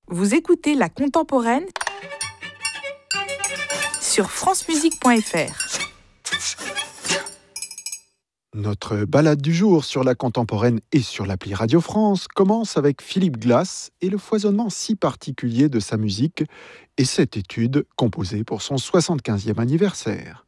Vous écoutez La Contemporaine sur francemusique.fr. Notre balade du jour sur La Contemporaine et sur l'appli Radio France commence avec Philippe Glass et le foisonnement si particulier de sa musique et cette étude composée pour son 75e anniversaire.